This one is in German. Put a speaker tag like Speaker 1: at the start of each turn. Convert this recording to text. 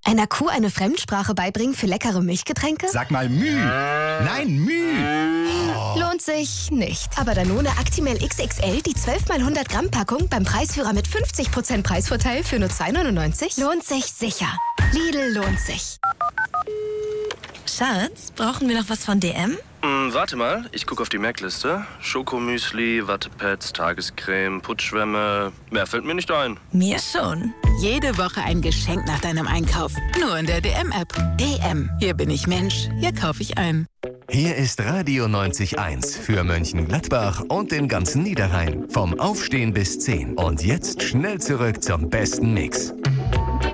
Speaker 1: Einer Kuh eine Fremdsprache beibringen für leckere Milchgetränke?
Speaker 2: Sag mal Müh. Nein, Müh.
Speaker 1: Lohnt sich nicht. Aber Danone Actimel XXL, die 12 x 100 Gramm Packung beim Preisführer mit 50% Preisvorteil für nur 2,99, lohnt sich sicher. Lidl lohnt sich.
Speaker 3: Schatz, brauchen wir noch was von DM?
Speaker 4: Warte mal, ich gucke auf die Merkliste. Schokomüsli, Wattepads, Tagescreme, Putzschwämme. Mehr fällt mir nicht ein.
Speaker 3: Mir schon.
Speaker 5: Jede Woche ein Geschenk nach deinem Einkauf. Nur in der DM-App. DM. Hier bin ich Mensch. Hier kaufe ich ein.
Speaker 6: Hier ist Radio 90.1 für Mönchengladbach und den ganzen Niederrhein. Vom Aufstehen bis 10. Und jetzt schnell zurück zum besten Mix.